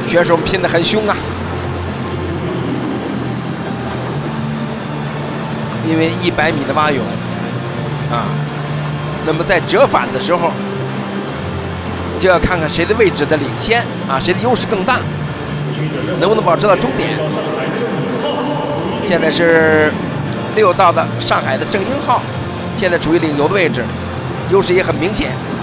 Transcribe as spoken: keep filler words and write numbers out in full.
选手拼得很凶啊，因为一百米的蛙泳啊，那么在折返的时候，就要看看谁的位置的领先啊，谁的优势更大，能不能保持到终点。现在是六道的上海的郑英浩，现在处于领游的位置，优势也很明显。